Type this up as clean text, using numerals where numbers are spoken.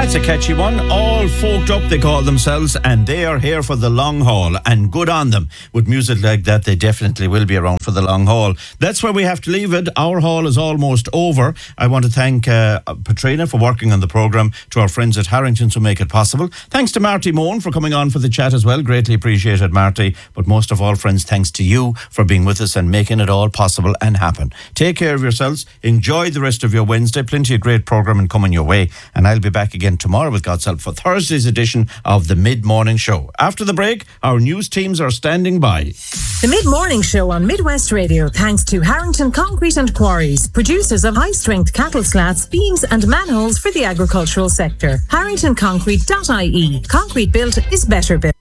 That's a catchy one. All folked up, they call themselves, and they are here for the long haul, and good on them. With music like that, they definitely will be around for the long haul. That's where we have to leave it. Our haul is almost over. I want to thank Patrina for working on the programme, to our friends at Harrington's who make it possible. Thanks to Marty Moan for coming on for the chat as well. Greatly appreciated, Marty. But most of all, friends, thanks to you for being with us and making it all possible and happen. Take care of yourselves. Enjoy the rest of your Wednesday. Plenty of great programming coming your way. And I'll be back again tomorrow with God's help for Thursday's edition of the Mid-Morning Show. After the break, our news teams are standing by. The Mid-Morning Show on Midwest Radio, thanks to Harrington Concrete and Quarries, producers of high-strength cattle slats, beams and manholes for the agricultural sector. HarringtonConcrete.ie. Concrete built is better built.